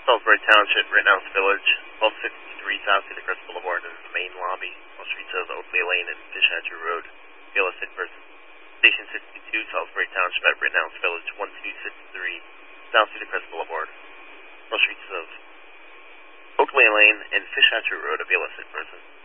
Salisbury Township, Rittenhouse Village, 1263 South Cedar Crest Boulevard, in the main lobby, on streets of Oakley Lane and Fish Hatchery Road. Realistic person. Station 62, Salisbury Township at Rittenhouse Village, 1263 South Cedar Crest Boulevard, on streets of Oakley Lane and Fish Hatchery Road, a realistic person.